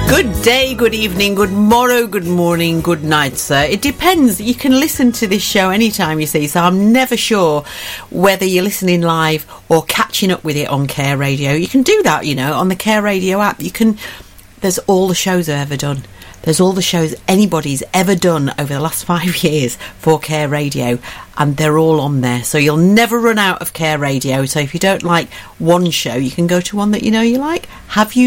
Good day, good evening, good morrow, good morning, good night, sir. It depends. You can listen to this show anytime, you see, so I'm never sure whether you're listening live or catching up with it on Care Radio. You can do that, you know, on the Care Radio app. There's all the shows I've ever done. There's all the shows anybody's ever done over the last 5 years for Care Radio, and they're all on there. So you'll never run out of Care Radio. So if you don't like one show, you can go to one that you know you like. Have you